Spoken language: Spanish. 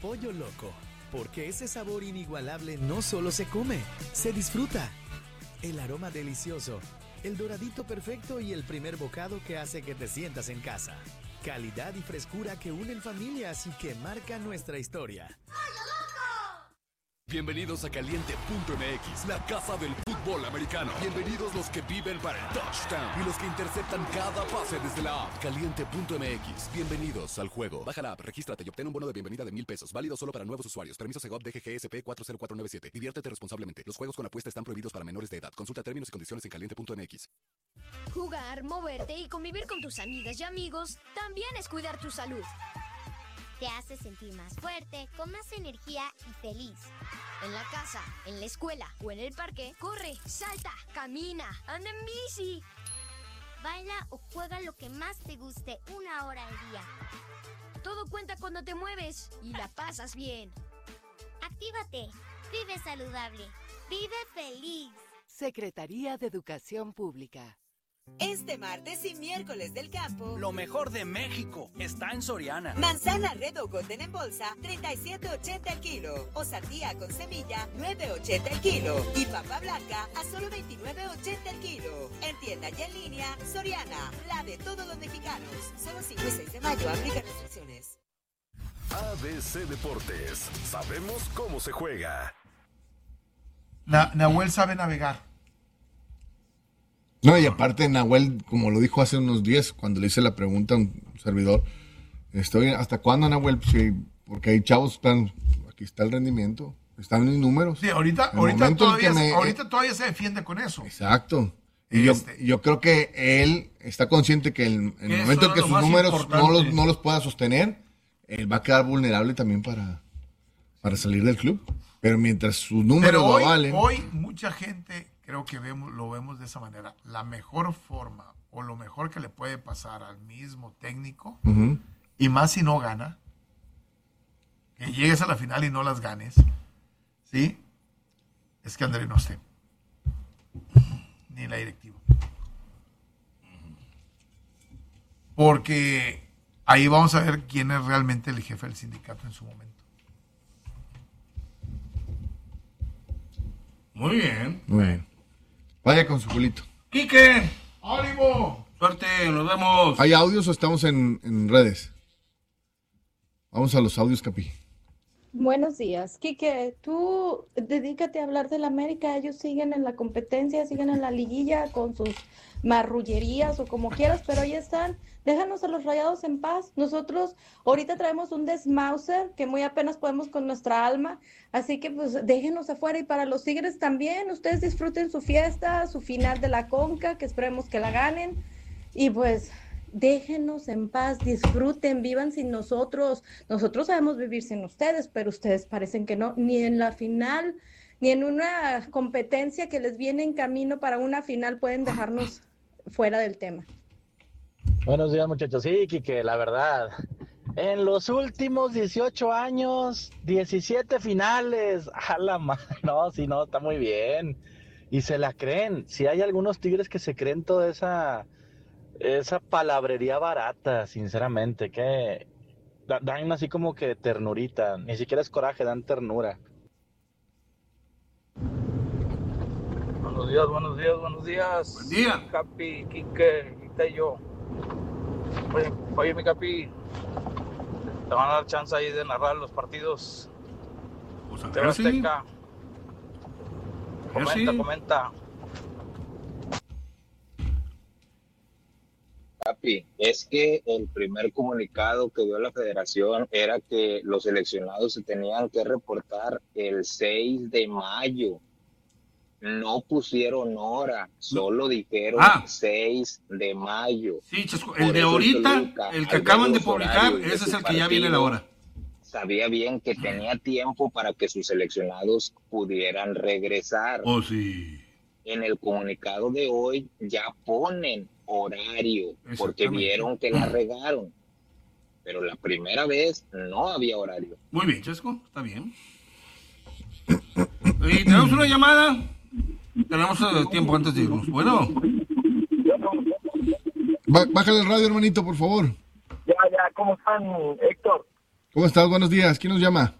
Pollo Loco, porque ese sabor inigualable no solo se come, se disfruta. El aroma delicioso, el doradito perfecto y el primer bocado que hace que te sientas en casa. Calidad y frescura que unen familias y que marcan nuestra historia. Bienvenidos a Caliente.mx, la casa del fútbol americano. Bienvenidos los que viven para el touchdown y los que interceptan cada pase desde la app. Caliente.mx, bienvenidos al juego. Baja la app, regístrate y obtén un bono de bienvenida de $1,000. Válido solo para nuevos usuarios. Permiso Segov DGGSP 40497. Diviértete responsablemente. Los juegos con apuesta están prohibidos para menores de edad. Consulta términos y condiciones en Caliente.mx. Jugar, moverte y convivir con tus amigas y amigos también es cuidar tu salud. Te hace sentir más fuerte, con más energía y feliz. En la casa, en la escuela o en el parque, corre, salta, camina, anda en bici. Baila o juega lo que más te guste 1 hora al día. Todo cuenta cuando te mueves y la pasas bien. Actívate, vive saludable, vive feliz. Secretaría de Educación Pública. Este martes y miércoles del campo, lo mejor de México está en Soriana. Manzana Red o Golden en bolsa, 37.80 el kilo. O sandía con semilla, 9.80 el kilo. Y papa blanca a solo 29.80 el kilo. En tienda y en línea, Soriana, la de todos los mexicanos. Solo 5 y 6 de mayo, aplica restricciones. ABC Deportes, sabemos cómo se juega. Nahuel sabe navegar. No, y aparte Nahuel, como lo dijo hace unos días, cuando le hice la pregunta a un servidor, ¿hasta cuándo, Nahuel? Sí, porque hay chavos, aquí está el rendimiento, están los números. Sí, ahorita todavía se defiende con eso. Exacto. Y yo creo que él está consciente que en el momento en que sus números no los pueda sostener, él va a quedar vulnerable también para salir del club. Pero mientras sus números lo valen. Hoy mucha gente creo que lo vemos de esa manera. La mejor forma o lo mejor que le puede pasar al mismo técnico, y más si no gana, que llegues a la final y no las ganes, ¿sí? Es que André no esté. Ni la directiva. Porque ahí vamos a ver quién es realmente el jefe del sindicato en su momento. Muy bien. Muy bien. Vaya con su culito. ¡Quique! ¡Ánimo! Suerte, nos vemos. ¿Hay audios o estamos en redes? Vamos a los audios, Capi. Buenos días. Quique, tú dedícate a hablar del América. Ellos siguen en la competencia, siguen en la liguilla con sus marrullerías o como quieras, pero ahí están. Déjanos a los Rayados en paz. Nosotros ahorita traemos un desmauser que muy apenas podemos con nuestra alma, así que pues déjenos afuera. Y para los Tigres también, ustedes disfruten su fiesta, su final de la Conca, que esperemos que la ganen, y pues déjenos en paz, disfruten, vivan sin nosotros. Nosotros sabemos vivir sin ustedes, pero ustedes parecen que no, ni en la final, ni en una competencia que les viene en camino para una final pueden dejarnos fuera del tema. Buenos días, muchachos. Sí, Quique, la verdad, en los últimos 18 años, 17 finales. No, si no, está muy bien. Y se la creen. Si hay algunos Tigres que se creen toda esa palabrería barata, sinceramente, que dan así como que ternurita. Ni siquiera es coraje, dan ternura. Buenos días. Buen día. Capi, Quique, y yo. Oye, mi Capi, te van a dar chance ahí de narrar los partidos Pues de Azteca. Sí. Comenta. Capi, es que el primer comunicado que dio la federación era que los seleccionados se tenían que reportar el 6 de mayo. No pusieron hora, solo dijeron 6 de mayo. Sí, Chesco, el de ahorita, el que acaban de publicar, ese es el que ya viene la hora. Sabía bien que tenía tiempo para que sus seleccionados pudieran regresar. Oh, sí. En el comunicado de hoy ya ponen horario, porque vieron que la regaron. Pero la primera vez no había horario. Muy bien, Chesco, está bien. Y tenemos una llamada. Tenemos tiempo antes de irnos. Bueno. Bájale el radio, hermanito, por favor. Ya, ¿cómo están, Héctor? ¿Cómo estás? Buenos días. ¿Quién nos llama?